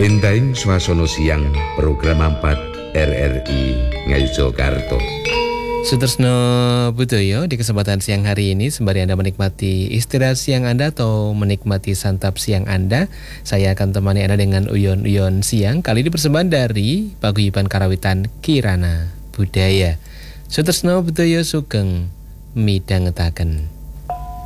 Entahing swasana siang program 4 RRI Ngayogyakarta. Sutresno Budaya, di kesempatan siang hari ini sembari Anda menikmati istirahat siang Anda atau menikmati santap siang Anda, saya akan temani Anda dengan uyon-uyon siang. Kali ini persembahan dari Paguyuban Karawitan Kirana Budaya. Sutresno Budaya sugeng midhangetaken.